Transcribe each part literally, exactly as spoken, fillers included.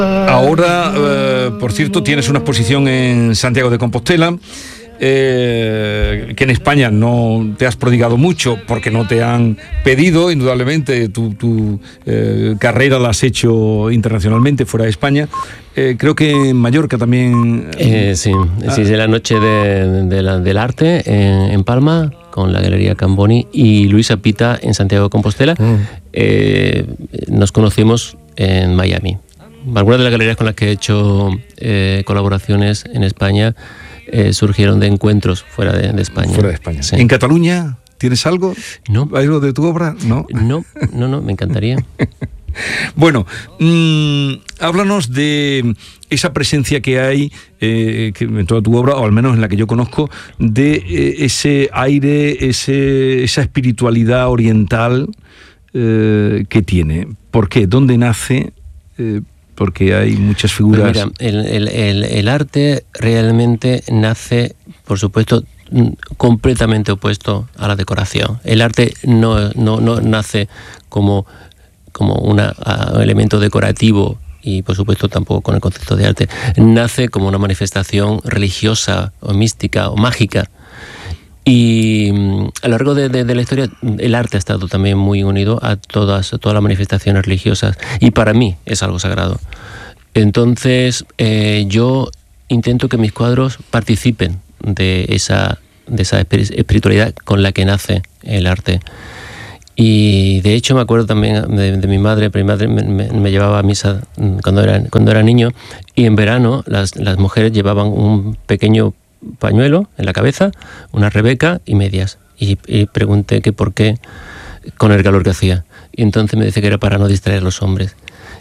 Ahora, eh, por cierto, tienes una exposición en Santiago de Compostela, eh, que en España no te has prodigado mucho porque no te han pedido, indudablemente, tu, tu eh, carrera la has hecho internacionalmente, fuera de España. Eh, creo que en Mallorca también... Eh, sí, ah. sí, es la noche de, de la, del arte en, en Palma, con la Galería Camboni y Luisa Pita en Santiago de Compostela. Mm. Eh, nos conocimos en Miami. Algunas de las galerías con las que he hecho eh, colaboraciones en España eh, surgieron de encuentros fuera de, de España. Fuera de España. Sí. ¿En Cataluña tienes algo? No. ¿Algo de tu obra? No, no, no, no me encantaría. Bueno, mmm, háblanos de esa presencia que hay eh, que en toda tu obra, o al menos en la que yo conozco, de eh, ese aire, ese, esa espiritualidad oriental eh, que tiene. ¿Por qué? ¿Dónde nace? Eh, porque hay muchas figuras... Pues mira, el, el, el, el arte realmente nace, por supuesto, completamente opuesto a la decoración. El arte no, no, no nace como, como una, un elemento decorativo y, por supuesto, tampoco con el concepto de arte. Nace como una manifestación religiosa o mística o mágica. Y a lo largo de, de, de la historia el arte ha estado también muy unido a todas, a todas las manifestaciones religiosas, y para mí es algo sagrado. Entonces eh, yo intento que mis cuadros participen de esa, de esa espiritualidad con la que nace el arte. Y de hecho me acuerdo también de, de mi madre. Mi madre me, me, me llevaba a misa cuando era, cuando era niño, y en verano las, las mujeres llevaban un pequeño pañuelo en la cabeza, una rebeca y medias, y, y pregunté que por qué, con el calor que hacía, y entonces me dice que era para no distraer a los hombres.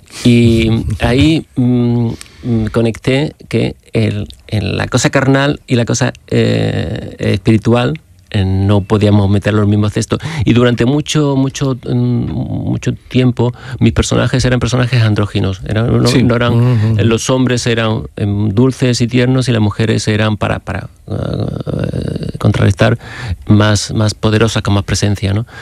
Y ahí mmm, conecté que el, el, la cosa carnal y la cosa eh, espiritual eh, no podíamos meterlo en los mismos cestos. Y durante mucho mucho mucho tiempo mis personajes eran personajes andróginos. Eran, no, sí. no eran, uh-huh. Los hombres eran um, dulces y tiernos, y las mujeres eran para, para uh, contrarrestar más, más poderosas, con más presencia, ¿no?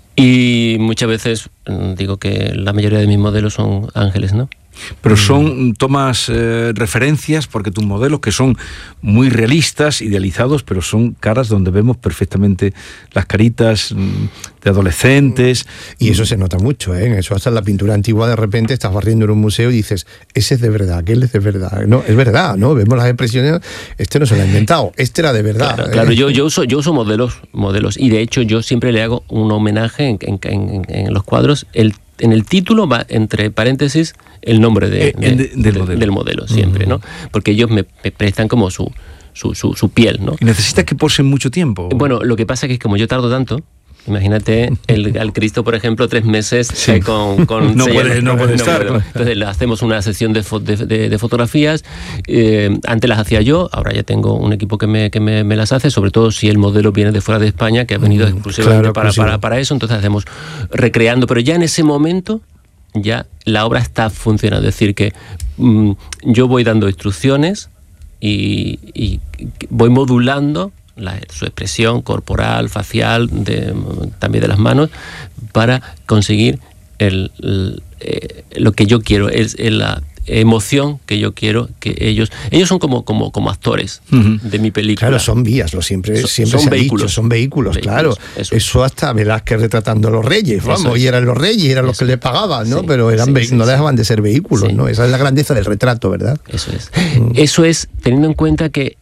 Y muchas veces digo que la mayoría de mis modelos son ángeles, ¿no? Pero son, tomas eh, referencias, porque tus modelos, que son muy realistas, idealizados, pero son caras donde vemos perfectamente las caritas mm, de adolescentes. Y eso se nota mucho, ¿eh? Eso hasta en la pintura antigua, de repente estás barriendo en un museo y dices, ese es de verdad, aquel es de verdad. No, es verdad, ¿no? Vemos las expresiones, este no se lo ha inventado, este era de verdad. Claro, ¿eh? claro, yo, yo, uso, yo uso modelos, modelos, y de hecho yo siempre le hago un homenaje en, en, en, en los cuadros. El En el título va entre paréntesis el nombre de, eh, de, de, del, de, modelo. del modelo, siempre, ¿no? Porque ellos me, me prestan como su, su, su, su piel, ¿no? ¿Y necesitas que posen mucho tiempo? Bueno, lo que pasa es que como yo tardo tanto, imagínate el, al Cristo, por ejemplo, tres meses sí. eh, con, con no, puede, no puede estar. No, entonces hacemos una sesión de, fo de, de, de fotografías. Eh, antes las hacía yo, ahora ya tengo un equipo que, me, que me, me las hace, sobre todo si el modelo viene de fuera de España, que ha venido mm, exclusivamente claro, para, para, para eso. Entonces hacemos recreando, pero ya en ese momento ya la obra está funcionando. Es decir, que mmm, yo voy dando instrucciones y, y voy modulando La, su expresión corporal, facial, de, también de las manos, para conseguir el, el, eh, lo que yo quiero, es, es la emoción que yo quiero que ellos... Ellos son como, como, como actores uh-huh. de mi película. Claro, son vías, lo siempre, so, siempre son se vehículos. ha dicho, son vehículos, vehículos claro. Eso. eso hasta Velázquez retratando a los reyes, vamos, es. y eran los reyes, eran eso. los que le pagaban, ¿no? Sí, Pero eran sí, sí, no sí. dejaban de ser vehículos, sí. ¿no? Esa es la grandeza del retrato, ¿verdad? Eso es. Mm. Eso es, teniendo en cuenta que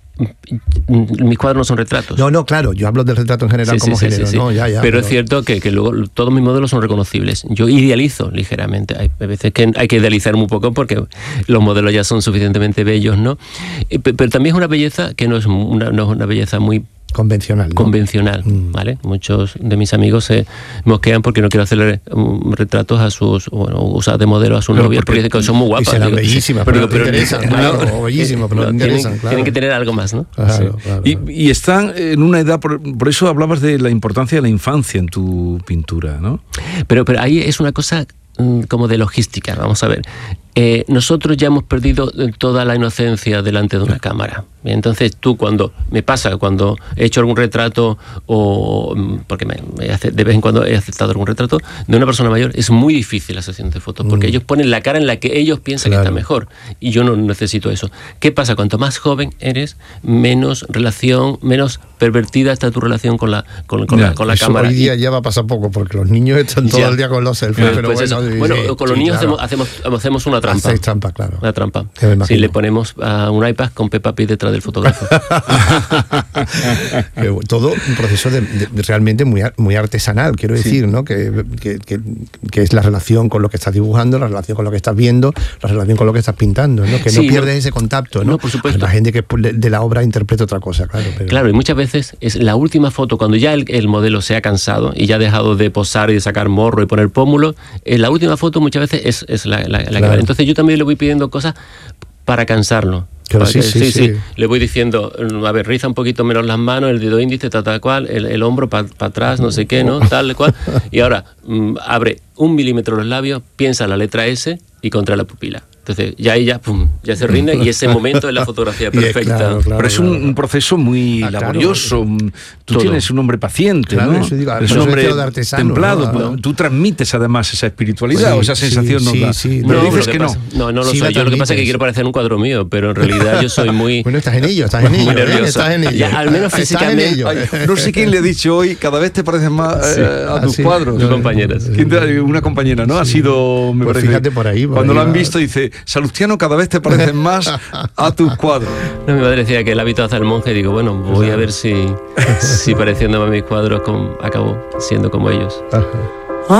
mis cuadros no son retratos. No, no, claro, yo hablo del retrato en general sí, como sí, género, sí, sí. ¿no? Ya, ya, pero, pero es cierto que, que luego todos mis modelos son reconocibles. Yo idealizo ligeramente. Hay veces que hay que idealizar muy poco porque los modelos ya son suficientemente bellos, ¿no? Pero también es una belleza que no es una, no es una belleza muy convencional, ¿no? Convencional, mm. ¿vale? Muchos de mis amigos se mosquean porque no quiero hacerle um, retratos a sus, bueno, usar de modelo a sus pero novias porque, porque que son muy guapas. Y serán digo, bellísimas, pero, pero, pero no interesan, claro, claro, bellísimas, pero no, no interesan, tienen, claro. Tienen que tener algo más, ¿no? Claro, sí. claro, y, claro. y están en una edad, por, por eso hablabas de la importancia de la infancia en tu pintura, ¿no? Pero, pero ahí es una cosa como de logística, vamos a ver. Eh, nosotros ya hemos perdido toda la inocencia delante de una cámara. Entonces tú cuando, me pasa cuando he hecho algún retrato o porque me, me hace, de vez en cuando he aceptado algún retrato de una persona mayor, es muy difícil la sesión de fotos porque mm. ellos ponen la cara en la que ellos piensan claro. que está mejor y yo no necesito eso. ¿Qué pasa? Cuanto más joven eres, menos relación, menos pervertida está tu relación con la, con, con ya, la, con la eso cámara. Hoy día ya va a pasar poco porque los niños están todo ya. el día con los selfies. Pues, pero pues bueno, eso. bueno sí, con los sí, niños claro. hacemos, hacemos, hacemos una trampa. Hacéis trampa, claro. Una trampa. Si le ponemos a un iPad con Peppa Pig detrás del fotógrafo. Todo un proceso de, de, realmente muy, muy artesanal, quiero decir, sí. ¿no? Que, que, que, que es la relación con lo que estás dibujando, la relación con lo que estás viendo, la relación con lo que estás pintando, ¿no? Que sí, no pierdes no, ese contacto, ¿no? No, por supuesto. La gente que de, de la obra interpreta otra cosa, claro. Pero... Claro, y muchas veces es la última foto, cuando ya el, el modelo se ha cansado y ya ha dejado de posar y de sacar morro y poner pómulo, eh, la última foto muchas veces es, es la, la, la claro. que vale. Entonces yo también le voy pidiendo cosas para cansarlo. Claro, sí, que, sí, sí, sí, sí. Le voy diciendo, a ver, riza un poquito menos las manos, el dedo índice, tal, tal cual, el, el hombro para pa atrás, no sé qué, ¿no? Tal cual. Y ahora, mmm, abre un milímetro los labios, piensa la letra S y contrae la pupila. Entonces, ya ahí ya, pum, ya se rinde y ese momento es la fotografía perfecta. Claro, claro, pero es un, un proceso muy ah, laborioso. Claro. Tú Todo. tienes un hombre paciente, claro, ¿no? Eso digo, es un hombre artesano, templado. ¿no? Tú transmites además esa espiritualidad sí, o esa sensación sí, nos sí, da. Sí, pero no, dices que que pasa, no. No, no lo sí, soy. Yo lo que pasa es que quiero parecer un cuadro mío, pero en realidad yo soy muy... Bueno, estás en ello, estás en ello. Muy nervioso. Estás en ello. Ya, al menos físicamente. Ay, no sé quién le ha dicho hoy, cada vez te pareces más sí, eh, a tus así, cuadros. No, compañeras. Una compañera, ¿no? Sí. Ha sido, me pues parece. Fíjate por ahí. Por cuando ahí lo han va. visto, dice, Salustiano, cada vez te pareces más a tus cuadros. No, mi madre decía que el hábito hace al monje y digo, bueno, voy a ver si, si pareciéndome a mis cuadros con, acabo siendo como ellos. Ajá.